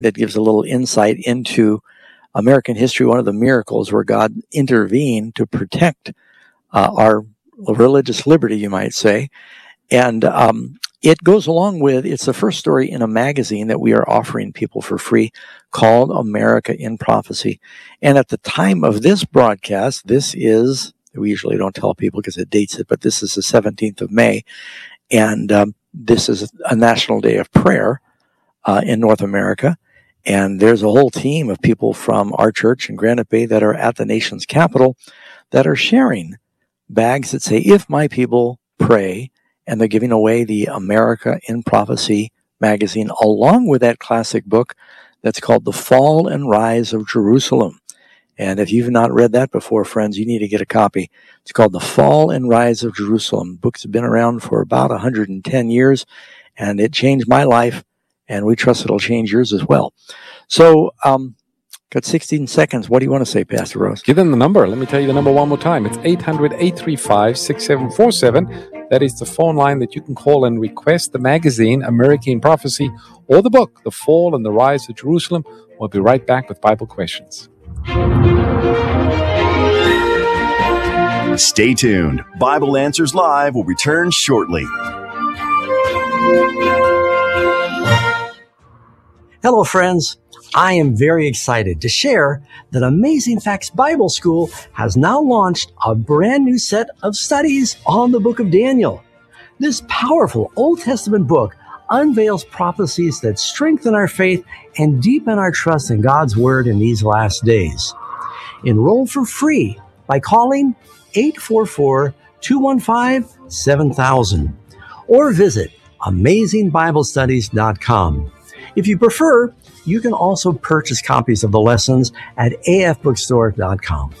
that gives a little insight into American history, one of the miracles where God intervened to protect our religious liberty, you might say. And it goes along with, it's the first story in a magazine that we are offering people for free called America in Prophecy. And at the time of this broadcast, we usually don't tell people because it dates it, but this is the 17th of May. And this is a national day of prayer in North America. And there's a whole team of people from our church in Granite Bay that are at the nation's capital that are sharing bags that say, "If my people pray," and they're giving away the America in Prophecy magazine along with that classic book that's called The Fall and Rise of Jerusalem. And if you've not read that before, friends, you need to get a copy. It's called The Fall and Rise of Jerusalem. Books have been around for about 110 years, and it changed my life, and we trust it'll change yours as well. So, got 16 seconds. What do you want to say, Pastor Rose? Give them the number. Let me tell you the number one more time. It's 800-835-6747. That is the phone line that you can call and request the magazine, America in Prophecy, or the book, The Fall and the Rise of Jerusalem. We'll be right back with Bible questions. Stay tuned. Bible Answers Live will return shortly. Hello, friends. I am very excited to share that Amazing Facts Bible School has now launched a brand new set of studies on the book of Daniel. This powerful Old Testament book unveils prophecies that strengthen our faith and deepen our trust in God's Word in these last days. Enroll for free by calling 844-215-7000 or visit AmazingBibleStudies.com. If you prefer, you can also purchase copies of the lessons at afbookstore.com.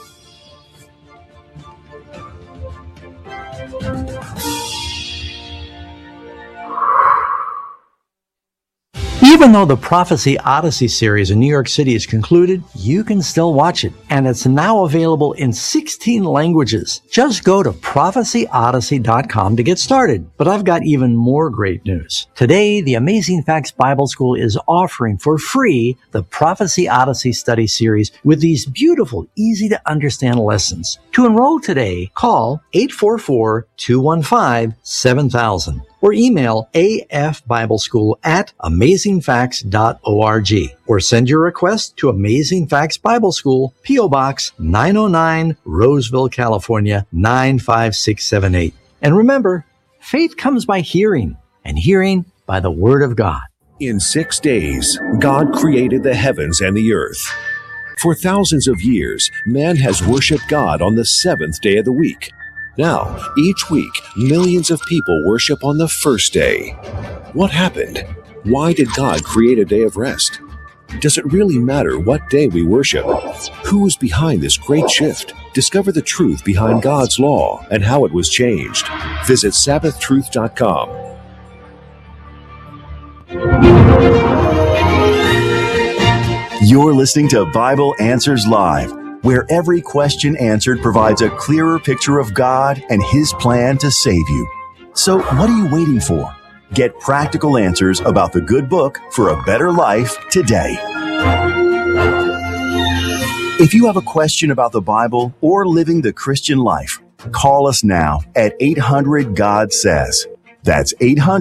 Even though the Prophecy Odyssey series in New York City is concluded, you can still watch it, and it's now available in 16 languages. Just go to prophecyodyssey.com to get started. But I've got even more great news. Today, the Amazing Facts Bible School is offering for free the Prophecy Odyssey study series with these beautiful, easy-to-understand lessons. To enroll today, call 844-215-7000. or email afbibleschool@amazingfacts.org, or send your request to Amazing Facts Bible School, P.O. Box 909, Roseville, California, 95678. And remember, faith comes by hearing, and hearing by the Word of God. In 6 days, God created the heavens and the earth. For thousands of years, man has worshiped God on the seventh day of the week. Now, each week, millions of people worship on the first day. What happened? Why did God create a day of rest? Does it really matter what day we worship? Who is behind this great shift? Discover the truth behind God's law and how it was changed. Visit SabbathTruth.com. You're listening to Bible Answers Live, where every question answered provides a clearer picture of God and His plan to save you. So what are you waiting for? Get practical answers about the good book for a better life today. If you have a question about the Bible or living the Christian life, call us now at 800-GOD-SAYS. That's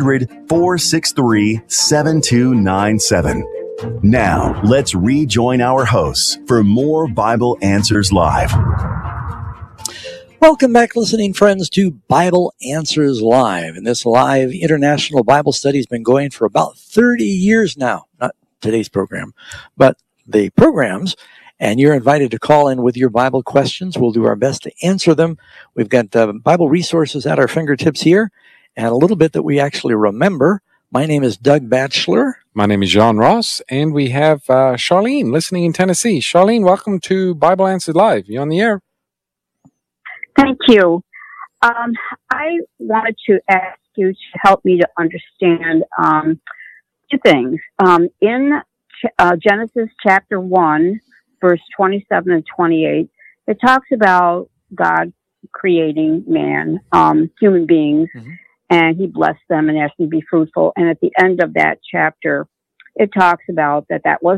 800-463-7297. Now, let's rejoin our hosts for more Bible Answers Live. Welcome back, listening friends, to Bible Answers Live. And this live international Bible study has been going for about 30 years now. Not today's program, but the programs. And you're invited to call in with your Bible questions. We'll do our best to answer them. We've got Bible resources at our fingertips here, and a little bit that we actually remember. My name is Doug Batchelor. My name is John Ross, and we have Charlene listening in Tennessee. Charlene, welcome to Bible Answered Live. You're on the air. Thank you. I wanted to ask you to help me to understand two things. In Genesis chapter 1, verse 27 and 28, it talks about God creating man, human beings, and He blessed them and asked them to be fruitful. And at the end of that chapter, it talks about that was